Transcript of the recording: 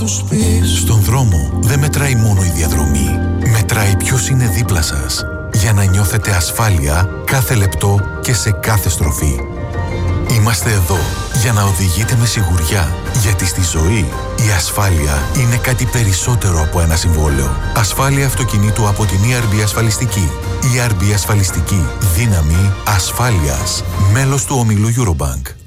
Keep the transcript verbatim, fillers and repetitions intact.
Στον δρόμο δεν μετράει μόνο η διαδρομή. Μετράει ποιος είναι δίπλα σας, για να νιώθετε ασφάλεια κάθε λεπτό και σε κάθε στροφή. Είμαστε εδώ για να οδηγείτε με σιγουριά, γιατί στη ζωή η ασφάλεια είναι κάτι περισσότερο από ένα συμβόλαιο. Ασφάλεια αυτοκινήτου από την ι αρ μπι Ασφαλιστική. ι αρ μπι Ασφαλιστική. Δύναμη ασφάλειας. Μέλος του ομίλου Eurobank.